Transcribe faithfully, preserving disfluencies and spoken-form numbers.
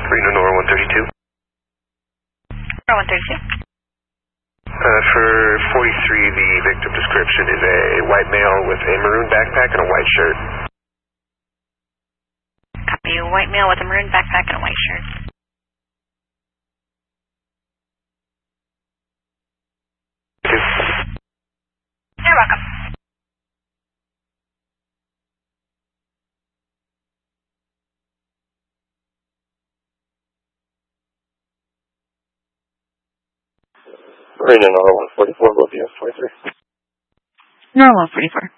Reno Nora one thirty-two. Nora one thirty-two. Uh, for forty-three, the victim description is a white male with a maroon backpack and a white shirt. Copy. A white male with a maroon backpack and a white shirt. You're welcome. Reno Nora one forty-four, both of you, forty-three. Nora one forty-four.